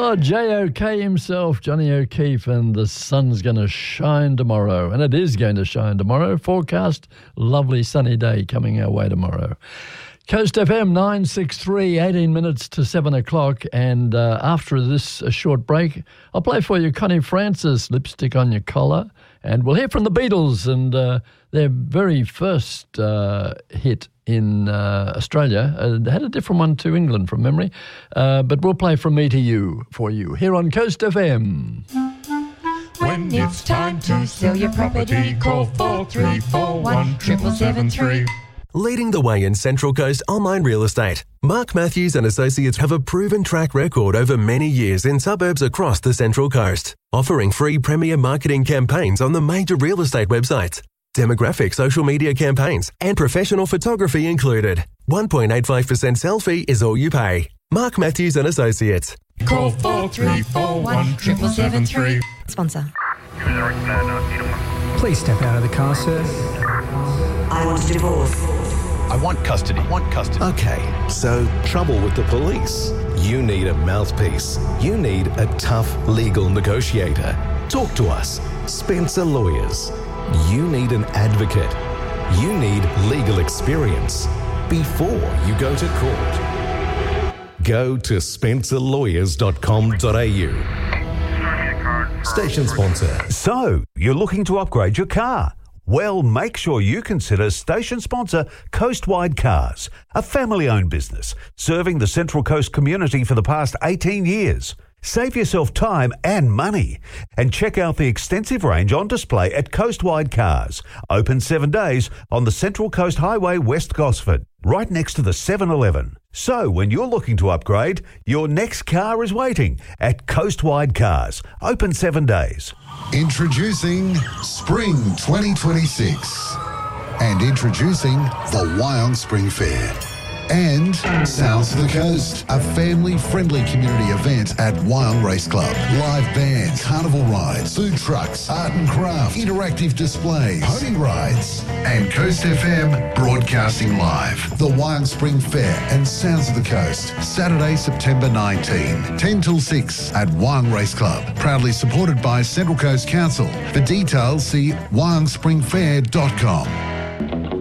Oh, J.O.K. himself, Johnny O'Keefe, and the sun's going to shine tomorrow. And it is going to shine tomorrow. Forecast, lovely sunny day coming our way tomorrow. Coast FM 963, 18 minutes to 7 o'clock. And after this short break, I'll play for you Connie Francis, Lipstick on Your Collar. And we'll hear from the Beatles and their very first hit in Australia. They had a different one to England from memory. But we'll play From Me to You for you here on Coast FM. When it's time to sell your property, call 4341 7773. Leading the way in Central Coast online real estate, Mark Matthews and Associates have a proven track record over many years in suburbs across the Central Coast, offering free premier marketing campaigns on the major real estate websites, demographic social media campaigns, and professional photography included. 1.85% sell fee is all you pay. Mark Matthews and Associates. Call 4341 7773. Sponsor. Please step out of the car, sir. I want a divorce. I want custody. Okay, so trouble with the police. You need a mouthpiece. You need a tough legal negotiator. Talk to us. Spencer Lawyers. You need an advocate. You need legal experience before you go to court. Go to spencerlawyers.com.au. Station sponsor. So, you're looking to upgrade your car? Well, make sure you consider station sponsor Coastwide Cars, a family-owned business serving the Central Coast community for the past 18 years. Save yourself time and money and check out the extensive range on display at Coastwide Cars, open 7 days on the Central Coast Highway, West Gosford, right next to the 7-Eleven. So when you're looking to upgrade, your next car is waiting at Coastwide Cars, open 7 days. Introducing Spring 2026 and introducing the Wyong Spring Fair. And Sounds of the Coast, a family-friendly community event at Wyong Race Club. Live bands, carnival rides, food trucks, art and craft, interactive displays, pony rides, and Coast FM broadcasting live. The Wyong Spring Fair and Sounds of the Coast, Saturday, September 19, 10 till 6 at Wyong Race Club. Proudly supported by Central Coast Council. For details, see wyongspringfair.com.